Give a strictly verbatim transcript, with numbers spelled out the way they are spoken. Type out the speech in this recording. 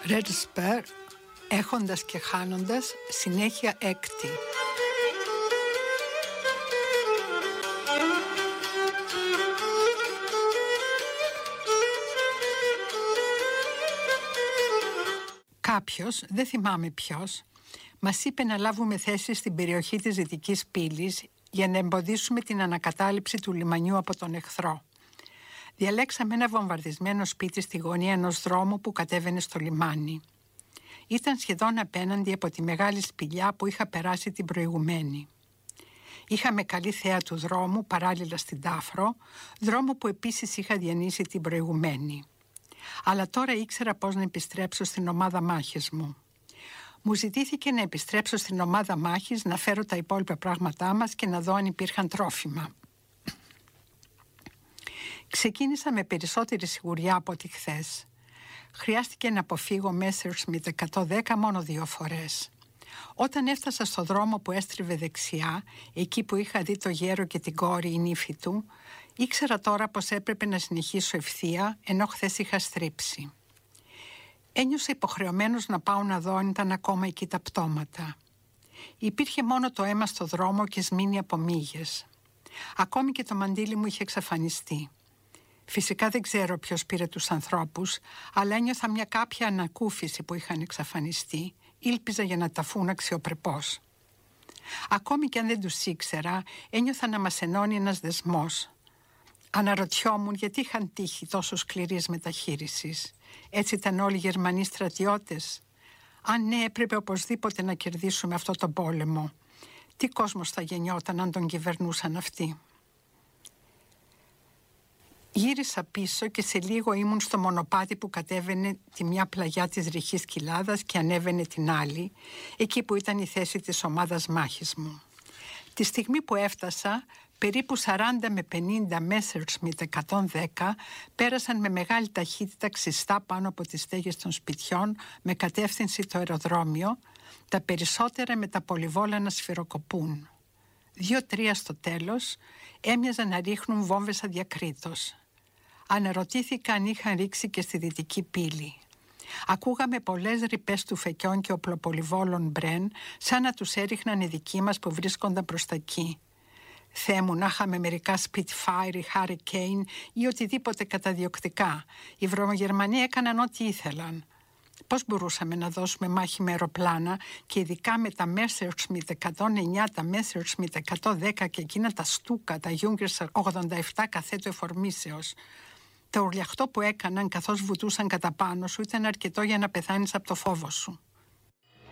Red Spur, έχοντας και χάνοντας, συνέχεια έκτη. Κάποιος, δεν θυμάμαι ποιος, μας είπε να λάβουμε θέση στην περιοχή της Δυτικής Πύλης για να εμποδίσουμε την ανακατάληψη του λιμανιού από τον εχθρό. Διαλέξαμε ένα βομβαρδισμένο σπίτι στη γωνία ενός δρόμου που κατέβαινε στο λιμάνι. Ήταν σχεδόν απέναντι από τη μεγάλη σπηλιά που είχα περάσει την προηγουμένη. Είχαμε καλή θέα του δρόμου παράλληλα στην Τάφρο, δρόμο που επίσης είχα διανύσει την προηγουμένη. Αλλά τώρα ήξερα πώς να επιστρέψω στην ομάδα μάχης μου. Μου ζητήθηκε να επιστρέψω στην ομάδα μάχης, να φέρω τα υπόλοιπα πράγματά μας και να δω αν υπήρχαν τρόφιμα. Ξεκίνησα με περισσότερη σιγουριά από ό,τι χθες. Χρειάστηκε να αποφύγω Messerschmitt εκατόν δέκα μόνο δύο φορές. Όταν έφτασα στο δρόμο που έστριβε δεξιά, εκεί που είχα δει το γέρο και την κόρη η νύφη του, ήξερα τώρα πως έπρεπε να συνεχίσω ευθεία, ενώ χθες είχα στρίψει. Ένιωσα υποχρεωμένος να πάω να δω αν ήταν ακόμα εκεί τα πτώματα. Υπήρχε μόνο το αίμα στο δρόμο και σμήνη από μύγες. Ακόμη και το μαντίλι μου είχε εξαφανιστεί. Φυσικά δεν ξέρω ποιος πήρε τους ανθρώπους, αλλά ένιωθα μια κάποια ανακούφιση που είχαν εξαφανιστεί. Ήλπιζα για να ταφούν αξιοπρεπώς. Ακόμη και αν δεν τους ήξερα, ένιωθα να μας ενώνει ένας δεσμός. Αναρωτιόμουν γιατί είχαν τύχει τόσο σκληρής μεταχείρισης. Έτσι ήταν όλοι οι Γερμανοί στρατιώτες. Αν ναι, έπρεπε οπωσδήποτε να κερδίσουμε αυτό τον πόλεμο. Τι κόσμος θα γεννιόταν αν τον κυβερνούσαν αυτοί. Γύρισα πίσω και σε λίγο ήμουν στο μονοπάτι που κατέβαινε τη μια πλαγιά της ρηχής κοιλάδας και ανέβαινε την άλλη, εκεί που ήταν η θέση της ομάδας μάχης μου. Τη στιγμή που έφτασα, περίπου σαράντα με πενήντα Messerschmitt εκατόν δέκα πέρασαν με μεγάλη ταχύτητα ξιστά πάνω από τις στέγες των σπιτιών με κατεύθυνση το αεροδρόμιο, τα περισσότερα με τα πολυβόλα να σφυροκοπούν. Δύο-τρία στο τέλος έμοιαζαν να ρίχνουν βόμβες αδιακρίτως. Αναρωτήθηκα αν είχαν ρίξει και στη Δυτική Πύλη. Ακούγαμε πολλές ρηπές του φεκιών και οπλοπολιβόλων Μπρεν, σαν να τους έριχναν οι δικοί μας που βρίσκονταν προς τα εκεί. Θεέ μου, να είχαμε μερικά Spitfire ή Hurricane ή οτιδήποτε καταδιοκτικά. Οι Βρωμογερμανοί έκαναν ό,τι ήθελαν. Πώς μπορούσαμε να δώσουμε μάχη με αεροπλάνα και ειδικά με τα Messerschmitt εκατόν εννιά, τα Messerschmitt εκατόν δέκα και εκείνα τα Στούκα, τα Junkers ογδόντα επτά καθέτου εφορμήσεως. Το ουρλιαχτό που έκαναν καθώς βουτούσαν κατά πάνω σου ήταν αρκετό για να πεθάνεις από το φόβο σου.